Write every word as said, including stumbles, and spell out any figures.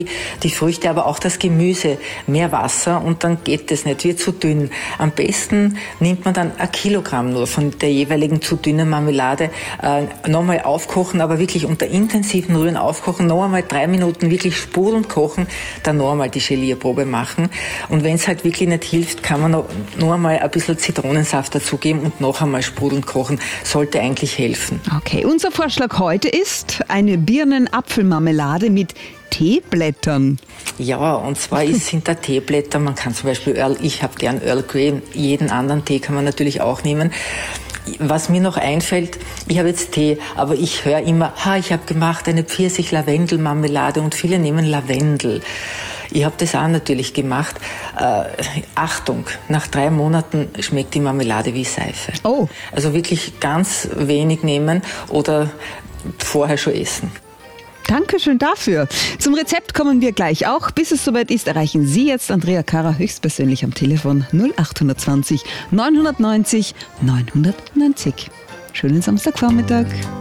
Die Früchte, aber auch das Gemüse, mehr Wasser und dann geht es nicht, wird zu dünn. Am besten nimmt man dann ein Kilogramm nur von der jeweiligen zu dünnen Marmelade, äh, nochmal aufkochen, aber wirklich unter intensiven Rühren aufkochen, noch einmal drei Minuten wirklich sprudelnd kochen, dann noch einmal die Gelierprobe machen. Und wenn es halt wirklich nicht hilft, kann man noch, noch einmal ein bisschen Zitronensaft dazugeben und noch einmal sprudelnd kochen. Sollte eigentlich helfen. Okay, unser Vorschlag heute ist eine Birnen-Apfelmarmelade mit Teeblättern. Ja, und zwar ist, sind da Teeblätter, man kann zum Beispiel Earl, ich habe gern Earl Grey, jeden anderen Tee kann man natürlich auch nehmen. Was mir noch einfällt, ich habe jetzt Tee, aber ich höre immer, ha, ich habe gemacht eine Pfirsich-Lavendel-Marmelade und viele nehmen Lavendel. Ich habe das auch natürlich gemacht. Äh, Achtung, nach drei Monaten schmeckt die Marmelade wie Seife. Oh. Also wirklich ganz wenig nehmen oder vorher schon essen. Dankeschön dafür. Zum Rezept kommen wir gleich auch. Bis es soweit ist, erreichen Sie jetzt Andrea Karrer höchstpersönlich am Telefon null acht zwanzig neunhundertneunzig neunhundertneunzig. Schönen Samstagvormittag.